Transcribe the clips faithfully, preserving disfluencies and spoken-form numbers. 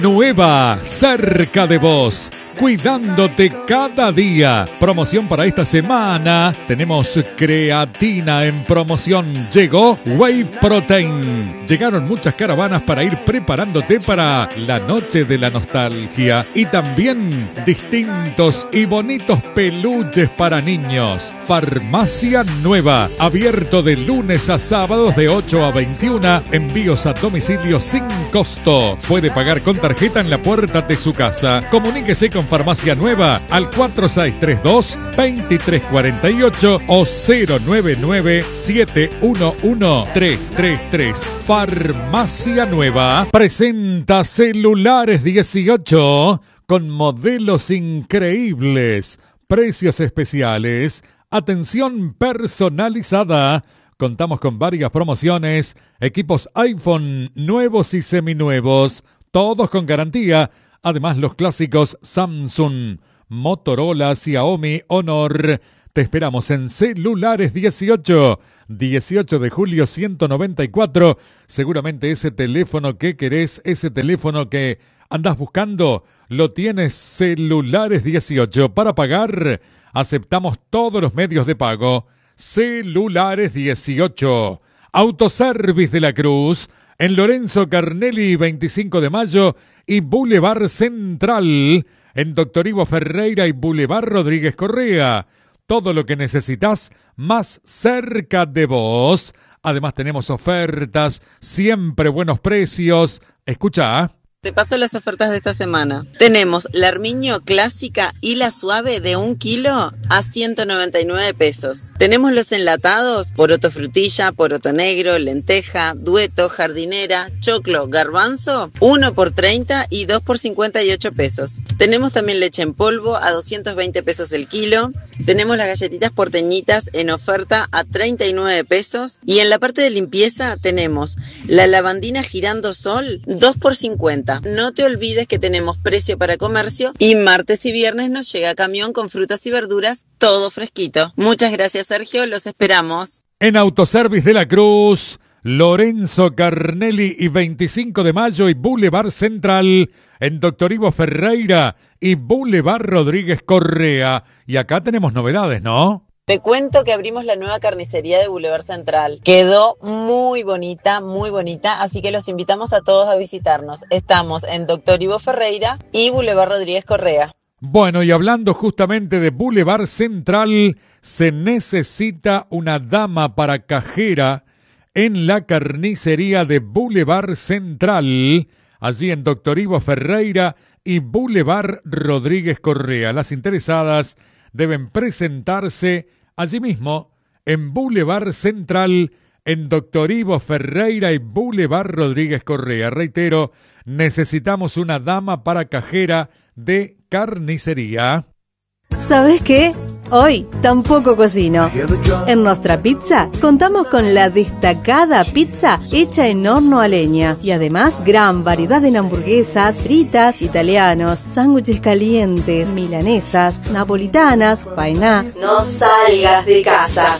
Nueva, cerca de vos, cuidándote cada día. Promoción para esta semana. Tenemos creatina en promoción. Llegó Whey Protein. Llegaron muchas caravanas para ir preparándote para la noche de la nostalgia. Y también distintos y bonitos peluches para niños. Farmacia Nueva. Abierto de lunes a sábados de ocho a veintiuna. Envíos a domicilio sin costo. Puede pagar con tarjeta en la puerta de su casa. Comuníquese con Farmacia Nueva al cuatro seis tres dos, dos tres cuatro ocho o cero nueve nueve, siete uno uno, tres tres tres. Farmacia Nueva presenta celulares dieciocho con modelos increíbles, precios especiales, atención personalizada. Contamos con varias promociones, equipos iPhone nuevos y seminuevos, todos con garantía. Además, los clásicos Samsung, Motorola, Xiaomi, Honor. Te esperamos en Celulares dieciocho, dieciocho de julio ciento noventa y cuatro. Seguramente ese teléfono que querés, ese teléfono que andás buscando, lo tienes. Celulares dieciocho. Para pagar, aceptamos todos los medios de pago. Celulares dieciocho. Autoservice de la Cruz, en Lorenzo Carnelli veinticinco de mayo y Boulevard Central, en Doctor Ivo Ferreira y Boulevard Rodríguez Correa. Todo lo que necesitas más cerca de vos. Además tenemos ofertas, siempre buenos precios. Escucha. Te paso las ofertas de esta semana. Tenemos la Armiño clásica y la suave de un kilo a ciento noventa y nueve pesos. Tenemos los enlatados, poroto frutilla, poroto negro, lenteja, dueto, jardinera, choclo, garbanzo, uno por treinta y dos por cincuenta y ocho pesos. Tenemos también leche en polvo a doscientos veinte pesos el kilo. Tenemos las galletitas porteñitas en oferta a treinta y nueve pesos. Y en la parte de limpieza tenemos la lavandina girando sol, dos por cincuenta. No te olvides que tenemos precio para comercio y martes y viernes nos llega camión con frutas y verduras, todo fresquito. Muchas gracias, Sergio, los esperamos. En Autoservice de la Cruz, Lorenzo Carnelli y veinticinco de mayo y Boulevard Central, en Doctor Ivo Ferreira y Boulevard Rodríguez Correa. Y acá tenemos novedades, ¿no? Te cuento que abrimos la nueva carnicería de Boulevard Central. Quedó muy bonita, muy bonita, así que los invitamos a todos a visitarnos. Estamos en Doctor Ivo Ferreira y Boulevard Rodríguez Correa. Bueno, y hablando justamente de Boulevard Central, se necesita una dama para cajera en la carnicería de Boulevard Central, allí en Doctor Ivo Ferreira y Boulevard Rodríguez Correa. Las interesadas deben presentarse allí mismo, en Boulevard Central, en Doctor Ivo Ferreira y Boulevard Rodríguez Correa. Reitero, necesitamos una dama para cajera de carnicería. ¿Sabes qué? Hoy tampoco cocino. En Nostra Pizza contamos con la destacada pizza hecha en horno a leña y además gran variedad en hamburguesas, fritas, italianos, sándwiches calientes, milanesas, napolitanas, faena. No salgas de casa.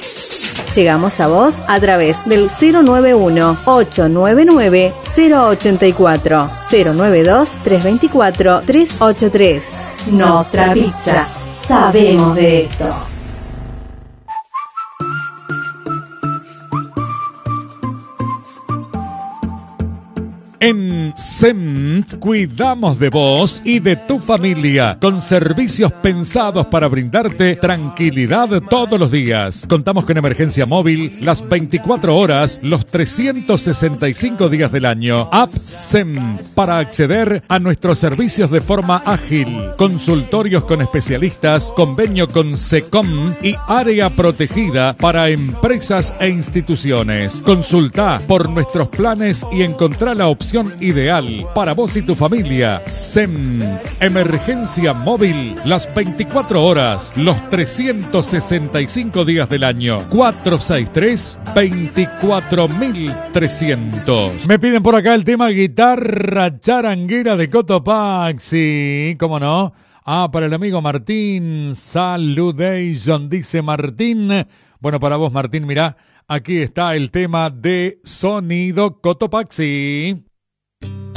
Llegamos a vos a través del cero nueve uno, ocho nueve nueve, cero ocho cuatro, cero nueve dos, tres dos cuatro, tres ocho tres. Nostra Pizza. Sabemos de esto. En C E M T cuidamos de vos y de tu familia, con servicios pensados para brindarte tranquilidad todos los días. Contamos con emergencia móvil las veinticuatro horas, los trescientos sesenta y cinco días del año. App C E M T para acceder a nuestros servicios de forma ágil. Consultorios con especialistas, convenio con SECOM y área protegida para empresas e instituciones. Consulta por nuestros planes y encontrá la opción ideal para vos y tu familia. C E M T, emergencia móvil las veinticuatro horas, los trescientos sesenta y cinco días del año. cuatro seis tres, veinticuatro mil trescientos. Me piden por acá el tema guitarra charanguera de Cotopaxi. Sí, cómo no. Ah, para el amigo Martín. Saludation, dice Martín. Bueno, para vos, Martín, mirá, aquí está el tema de Sonido Cotopaxi.